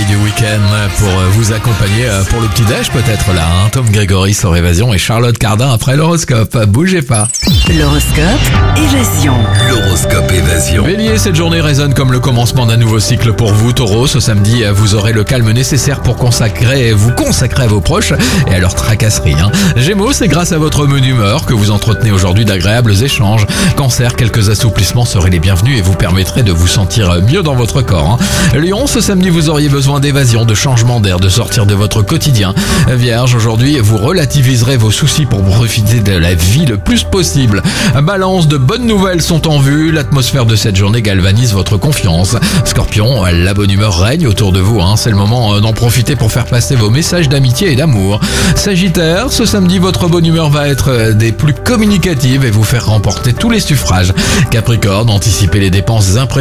soleil du week-end pour vous accompagner pour le petit déj peut-être là. Tom Grégory sur Évasion et Charlotte Cardin après l'horoscope. Bougez pas. L'horoscope Évasion. L'horoscope Évasion. Bélier, cette journée résonne comme le commencement d'un nouveau cycle pour vous. Taureau, ce samedi, vous aurez le calme nécessaire pour vous consacrer à vos proches et à leurs tracasseries. Gémeaux, c'est grâce à votre bonne humeur que vous entretenez aujourd'hui d'agréables échanges. Cancer, quelques assouplissements seraient les bienvenus et vous permettraient de vous sentir mieux dans votre corps. Lion, ce samedi, vous auriez besoin d'évasion, de changement d'air, de sortir de votre quotidien. Vierge, aujourd'hui, vous relativiserez vos soucis pour profiter de la vie le plus possible. Balance, de bonnes nouvelles sont en vue. L'atmosphère de cette journée galvanise votre confiance. Scorpion, la bonne humeur règne autour de vous. C'est le moment d'en profiter pour faire passer vos messages d'amitié et d'amour. Sagittaire, ce samedi, votre bonne humeur va être des plus communicatives et vous faire remporter tous les suffrages. Capricorne, anticipez les dépenses imprévues